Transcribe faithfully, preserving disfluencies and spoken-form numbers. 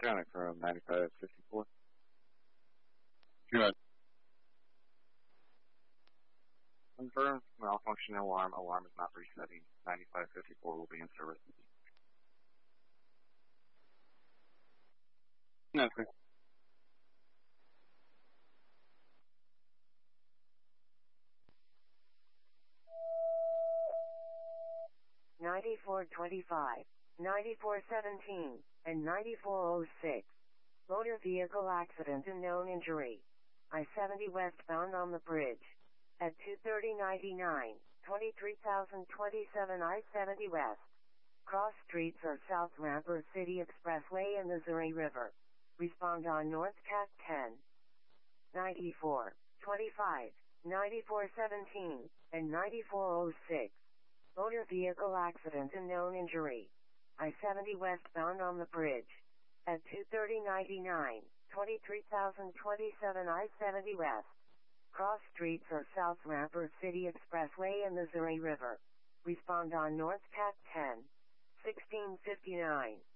County from ninety-five fifty-four. Good. Confirm. Malfunction alarm. Alarm is not resetting. ninety-five fifty-four will be in service. Okay. ninety-four twenty-five, ninety-four seventeen, and ninety-four oh six. Motor vehicle accident and known injury. I seventy westbound on the bridge. At two thirty ninety-nine, twenty-three thousand twenty-seven I seventy west. Cross streets are South Ramper City Expressway and the Missouri River. Respond on North Cat ten. ninety-four twenty-five, ninety-four seventeen, and ninety-four oh six. Motor vehicle accident and known injury. I seventy westbound on the bridge. At two thirty ninety-nine, twenty-three thousand twenty-seven I seventy west. Cross streets are South Ramper City Expressway and the Missouri River. Respond on North Cat ten. sixteen fifty-nine.